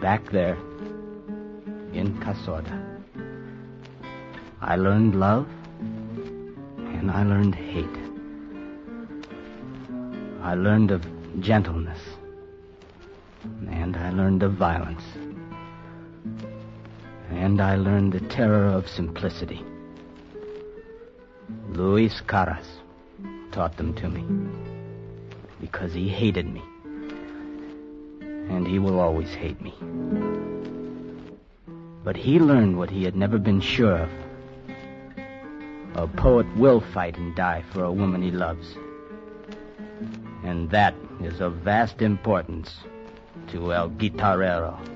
back there in Casoda, I learned love and I learned hate. I learned of gentleness and I learned of violence. And I learned the terror of simplicity. Luis Caras taught them to me because he hated me. And he will always hate me. But he learned what he had never been sure of. A poet will fight and die for a woman he loves. And that is of vast importance to El Guitarrero.